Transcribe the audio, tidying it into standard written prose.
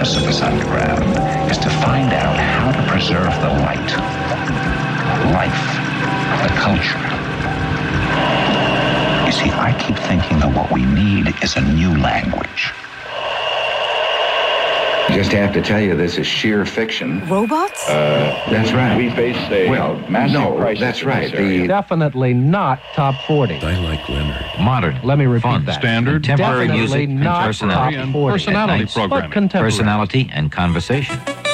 purpose of this underground is to find out how to preserve the light, life, the culture. You see, I keep thinking that what we need is a new language. Just have to tell you, this is sheer fiction. Robots? That's right. We face a massive crisis. That's right. Definitely not top 40. I like Leonard. Modern. Let me repeat fun, that. Standard. Contemporary Definitely music and not personality. top 40. Personality But programming. contemporary. Personality and conversation.